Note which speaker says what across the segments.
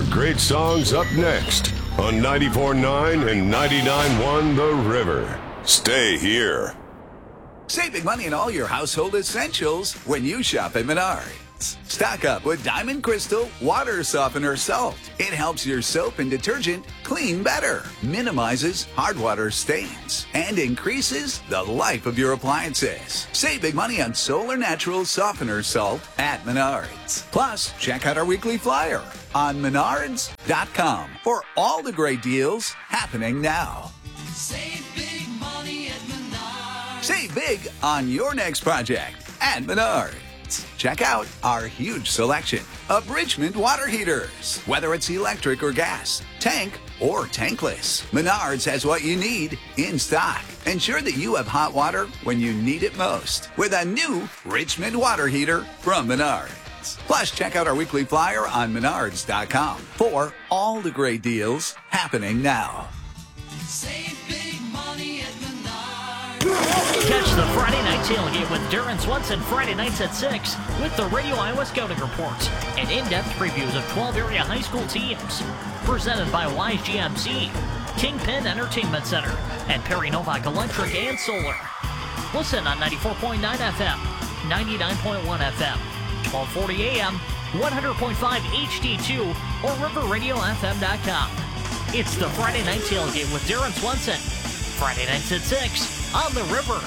Speaker 1: great songs up next on 94.9 and 99.1 The River. Stay here.
Speaker 2: Save big money on all your household essentials when you shop at Menards. Stock up with Diamond Crystal Water Softener Salt. It helps your soap and detergent clean better, minimizes hard water stains, and increases the life of your appliances. Save big money on Solar Natural Softener Salt at Menards. Plus, check out our weekly flyer on menards.com for all the great deals happening now.
Speaker 3: Save big money at Menards.
Speaker 2: Save big on your next project at Menards. Check out our huge selection of Richmond water heaters. Whether it's electric or gas, tank or tankless, Menards has what you need in stock. Ensure that you have hot water when you need it most with a new Richmond water heater from Menards. Plus, check out our weekly flyer on menards.com for all the great deals happening now.
Speaker 3: Save big money at Menards.
Speaker 4: Catch the Friday Night Tailgate with Darren Swenson Friday nights at 6 with the Radio Iowa Scouting Reports and in-depth previews of 12 area high school teams. Presented by Wise GMC, Kingpin Entertainment Center, and Perry Novak Electric and Solar. Listen on 94.9 FM, 99.1 FM, 1240 AM, 100.5 HD2, or riverradiofm.com. It's the Friday Night Tailgate with Darren Swenson. Friday nights at 6 on the River.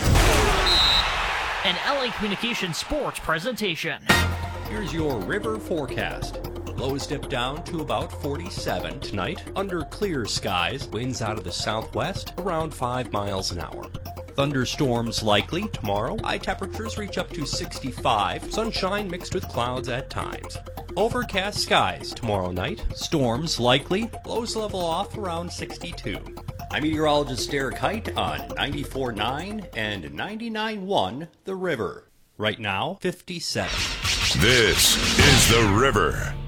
Speaker 4: An LA Communications sports presentation.
Speaker 5: Here's your river forecast. Lows dip down to about 47 tonight. Under clear skies, winds out of the southwest around 5 miles an hour. Thunderstorms likely tomorrow. High temperatures reach up to 65. Sunshine mixed with clouds at times. Overcast skies tomorrow night. Storms likely. Lows level off around 62. I'm meteorologist Derek Height on 94.9 and 99.1 The River. Right now, 57.
Speaker 1: This is The River.